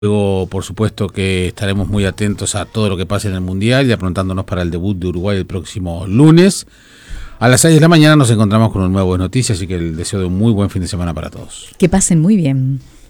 Luego, por supuesto, que estaremos muy atentos a todo lo que pase en el Mundial y aprontándonos para el debut de Uruguay el próximo lunes. A las 6 de la mañana nos encontramos con un nuevo Buenas Noticias, así que el deseo de un muy buen fin de semana para todos. Que pasen muy bien.